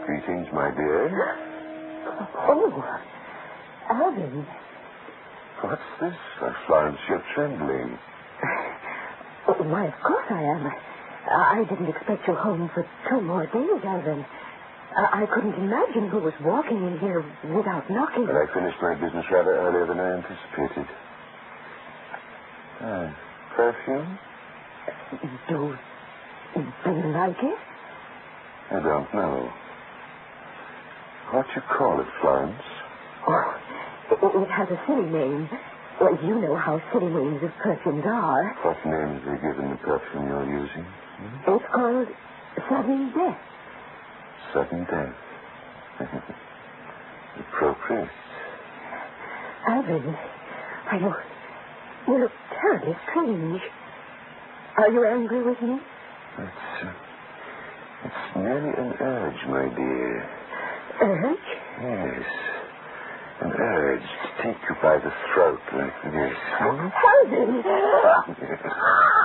Greetings, my dear. Oh, Alvin. What's this, Florence? You're trembling. Oh, why, of course I am. I didn't expect you home for 2 more days, Alvin. I couldn't imagine who was walking in here without knocking. But I finished my business rather earlier than I anticipated. Perfume? Do you like it? I don't know. What you call it, Florence? Oh, it has a silly name. Well, you know how silly names of perfumes are. What name have they given the perfume you're using? It's called Sudden Death. Sudden Death. Appropriate. Alvin, you look terribly strange. Are you angry with me? It's merely an urge, my dear. Urge? Yes. An urge to take you by the throat like this. Alvin!